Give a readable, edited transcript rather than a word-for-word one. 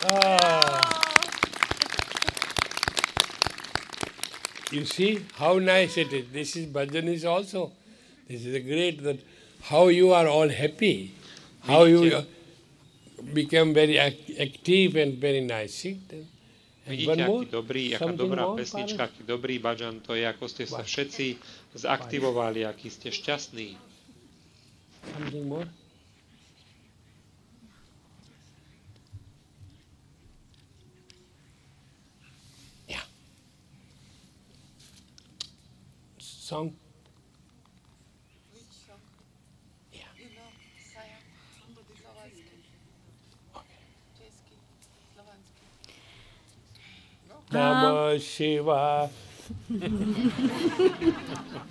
Ah, you see how nice it is. This is bhajan is also. This is a great that how you are all happy, how you Vidíte, become very active and very nice. See? And vidíte, one more, aký dobrý, aká something dobrá more, pesnička, Paras? aký dobrý bažan to je, ako ste sa What? všetci zaktivovali, aký ste šťastní. Something more. Yeah. Song. Which song? Yeah. You know, Saya, Slovanský, Okay. Český, Slovanský. Namah Shiva.